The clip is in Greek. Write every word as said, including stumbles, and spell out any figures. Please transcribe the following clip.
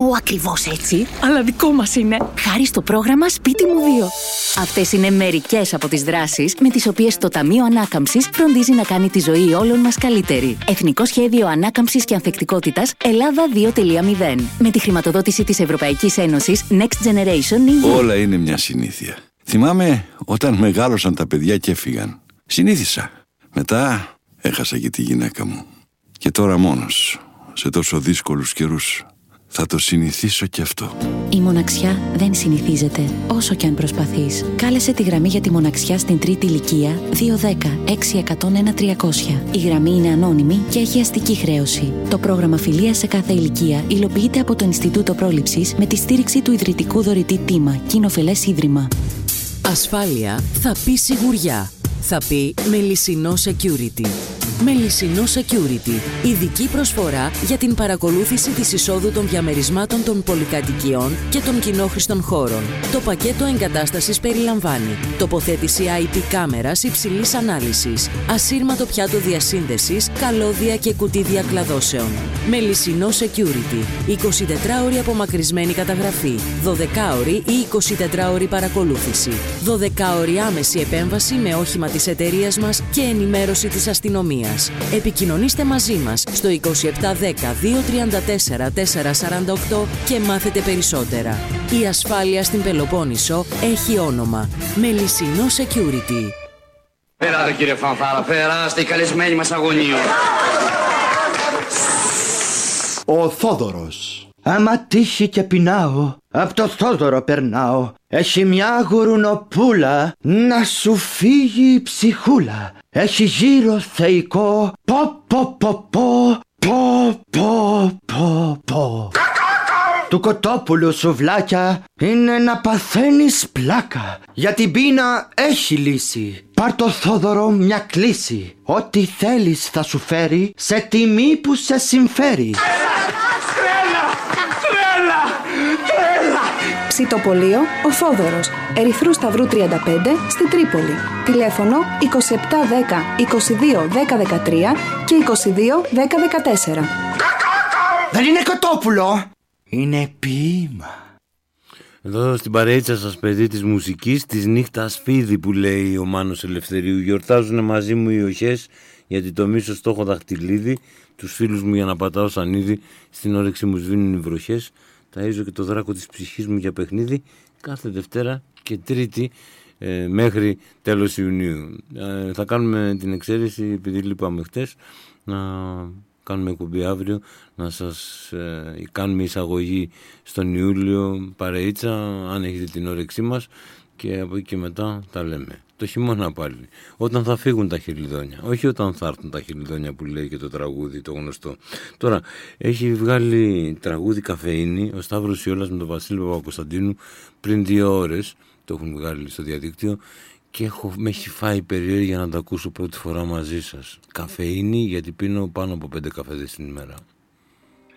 ακριβώς έτσι, αλλά δικό μας είναι. Χάρη στο πρόγραμμα Σπίτι μου δύο. Αυτές είναι μερικές από τις δράσεις με τις οποίες το Ταμείο Ανάκαμψης φροντίζει να κάνει τη ζωή όλων μας καλύτερη. Εθνικό Σχέδιο Ανάκαμψης και Ανθεκτικότητας Ελλάδα δύο κόμμα μηδέν. Με τη χρηματοδότηση της Ευρωπαϊκής Ένωσης Next Generation ι γιου. Όλα είναι μια συνήθεια. Θυμάμαι όταν μεγάλωσαν τα παιδιά και έφυγαν. Συνήθισα. Μετά έχασα και τη γυναίκα μου. Και τώρα μόνος, σε τόσο δύσκολους καιρούς, θα το συνηθίσω και αυτό. Η μοναξιά δεν συνηθίζεται, όσο κι αν προσπαθείς. Κάλεσε τη γραμμή για τη μοναξιά στην τρίτη ηλικία δύο ένα μηδέν έξι μηδέν ένα τριακόσια. Η γραμμή είναι ανώνυμη και έχει αστική χρέωση. Το πρόγραμμα φιλίας σε κάθε ηλικία υλοποιείται από το Ινστιτούτο Πρόληψης με τη στήριξη του ιδρυτικού δωρητή Τίμα, κοινοφελές ίδρυμα. Ασφάλεια θα πει σιγουριά. Θα πει Μελισσινό Security. Μελισσινό Security. Ειδική προσφορά για την παρακολούθηση της εισόδου των διαμερισμάτων των πολυκατοικιών και των κοινόχρηστων χώρων. Το πακέτο εγκατάστασης περιλαμβάνει τοποθέτηση άι πι κάμερας υψηλής ανάλυσης, ασύρματο πιάτο διασύνδεσης, καλώδια και κουτί διακλαδώσεων. Μελισσινό Security. εικοσιτετράωρη απομακρυσμένη καταγραφή, δωδεκάωρη ή εικοσιτετράωρη παρακολούθηση, δωδεκάωρη άμεση επέμβαση με όχημα της εταιρείας μας και ενημέρωση της αστυνομίας. Επικοινωνήστε μαζί μας στο είκοσι επτά δέκα δύο τριάντα τέσσερα τετρακόσια σαράντα οκτώ και μάθετε περισσότερα. Η ασφάλεια στην Πελοπόννησο έχει όνομα Μελισσινό Security. Περάτε κύριε Φανφάρα, περάστε οι καλεσμένοι μας αγωνίου. Ο Θόδωρος. Άμα τύχει και πεινάω, απ' το Θόδωρο περνάω. Έχει μια γουρουνοπούλα να σου φύγει η ψυχούλα. Έχει γύρω θεϊκό, πο πο πο πο, πο πο πο πο. Του κοτόπουλου σουβλάκια είναι να παθαίνεις πλάκα. Για την πείνα έχει λύση. Πάρ' το Θόδωρο μια κλίση. Ό,τι θέλεις θα σου φέρει σε τιμή που σε συμφέρει. Ψητοπολείο Ο Θόδωρος, Ερυθρού Σταυρού τριάντα πέντε στη Τρίπολη. Τηλέφωνο είκοσι επτά δέκα είκοσι δύο δέκα δεκατρία και είκοσι δύο δέκα δεκατέσσερα. Δεν είναι κοτόπουλο, είναι ποίημα. Εδώ στην παρείτσα σας, παιδί της μουσικής, της νύχτας φίδι που λέει ο Μάνος Ελευθερίου. Γιορτάζουν μαζί μου οι οχές γιατί το μίσος το έχω δαχτυλίδι. Τους φίλους μου για να πατάω σανίδι, στην όρεξη μου σβήνουν οι βροχές. Ταΐζω και το δράκο της ψυχής μου για παιχνίδι κάθε Δευτέρα και Τρίτη ε, μέχρι τέλος Ιουνίου. Ε, θα κάνουμε την εξαίρεση, επειδή λείπαμε χτες, να κάνουμε εκπομπή αύριο, να σας ε, κάνουμε εισαγωγή στον Ιούλιο παρεΐτσα, αν έχετε την όρεξή μας, και από εκεί και μετά τα λέμε. Το χειμώνα πάλι, όταν θα φύγουν τα χελιδόνια, όχι όταν θα έρθουν τα χελιδόνια που λέει και το τραγούδι το γνωστό. Τώρα έχει βγάλει τραγούδι Καφεΐνη ο Σταύρος Ιόλας με τον Βασίλη Παπακοσταντίνου πριν δύο ώρες, το έχουν βγάλει στο διαδίκτυο και έχω, με έχει φάει περιέργεια να τα ακούσω πρώτη φορά μαζί σας. Καφεΐνη, γιατί πίνω πάνω από πέντε καφέδες την ημέρα.